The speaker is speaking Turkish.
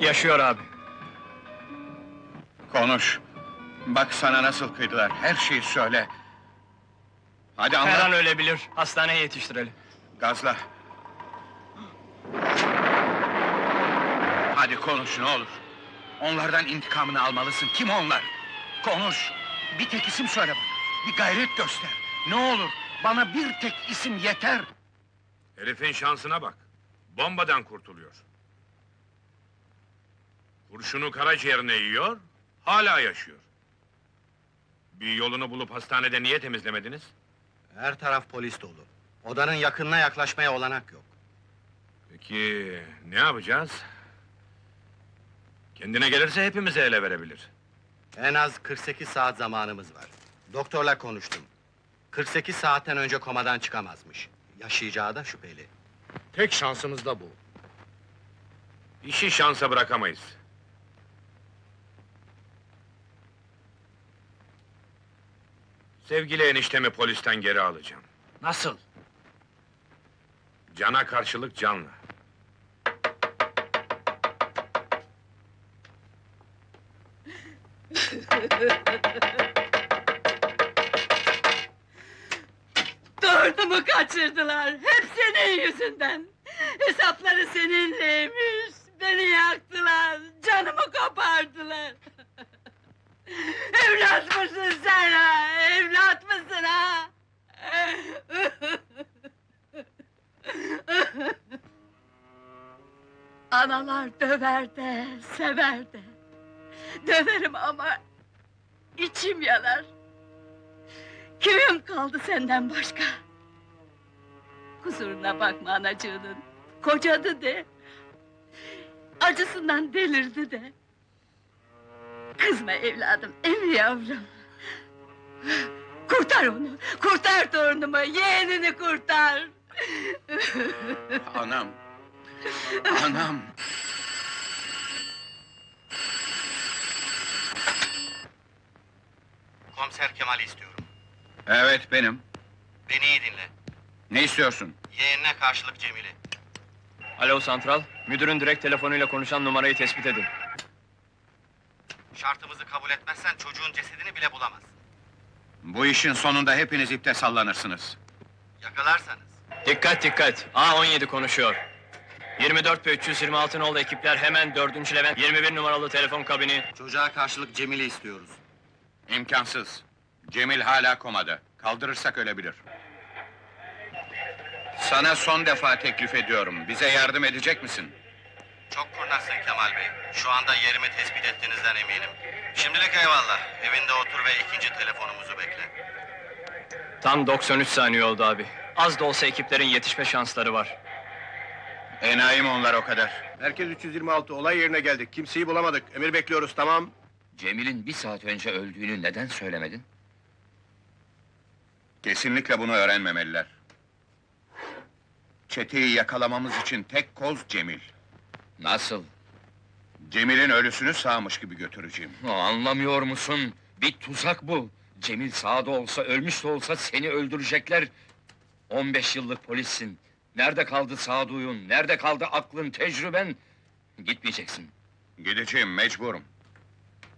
Yaşıyor abi. Konuş. Bak sana nasıl kıydılar, her şeyi söyle. Hadi Her anlat. an ölebilir. Hastaneye yetiştirelim. Gazla. Hadi konuş ne olur. Onlardan intikamını almalısın. Kim onlar? Konuş. Bir tek isim söyle bana. Bir gayret göster. Ne olur. Bana bir tek isim yeter. Herifin şansına bak. Bombadan kurtuluyor. Kurşunu karaciğerine yiyor, hala yaşıyor. Bir yolunu bulup hastanede niye temizlemediniz? Her taraf polis dolu. Odanın yakınına yaklaşmaya olanak yok. Peki ne yapacağız? Kendine gelirse hepimize ele verebilir. En az 48 saat zamanımız var. Doktorla konuştum. 48 saatten önce komadan çıkamazmış. Yaşayacağı da şüpheli. Tek şansımız da bu. İşi şansa bırakamayız. Sevgili eniştemi polisten geri alacağım. Nasıl? Cana karşılık canla. Torunumu kaçırdılar, hep senin yüzünden! Hesapları seninleymiş, beni yaktılar, canımı kopardılar! Evlat mısın sen ha, evlat mısın ha? Analar döver de, sever de. Döverim ama içim yanar. Kimim kaldı senden başka? Kusuruna bakma anacığının, kocadı de. Acısından delirdi de. Kızma evladım, emi yavrum. Kurtar onu, kurtar torunumu, yeğenini kurtar! Anam. Anam. Komiser Kemal'i istiyorum. Evet benim. Beni iyi dinle. Ne istiyorsun? Yeğenine karşılık Cemil'i. Alo santral, müdürün direkt telefonuyla konuşan numarayı tespit edin. Şartımızı kabul etmezsen çocuğun cesedini bile bulamazsın. Bu işin sonunda hepiniz ipte sallanırsınız. Yakalarsanız. Dikkat dikkat! A17 konuşuyor. 24 ve 326 nolu ekipler hemen 4. Levent 21 numaralı telefon kabini. Çocuğa karşılık Cemil'i istiyoruz. İmkansız. Cemil hala komada. Kaldırırsak ölebilir. Sana son defa teklif ediyorum. Bize yardım edecek misin? Çok kurnazsın Kemal Bey. Şu anda yerimi tespit ettiğinizden eminim. Şimdilik eyvallah. Evinde otur ve ikinci telefonumuzu bekle. Tam 93 saniye oldu abi. Az da olsa ekiplerin yetişme şansları var. Enayi mi onlar o kadar? Merkez 326 olay yerine geldik. Kimseyi bulamadık. Emir bekliyoruz, tamam. Cemil'in bir saat önce öldüğünü neden söylemedin? Kesinlikle bunu öğrenmemeliler. Çeteyi yakalamamız için tek koz Cemil. Nasıl? Cemil'in ölüsünü sağmış gibi götüreceğim. Anlamıyor musun? Bir tuzak bu! Cemil sağda olsa, ölmüş de olsa seni öldürecekler! 15 yıllık polissin! Nerede kaldı sağduyun, nerede kaldı aklın, tecrüben? Gitmeyeceksin. Gideceğim, mecburum.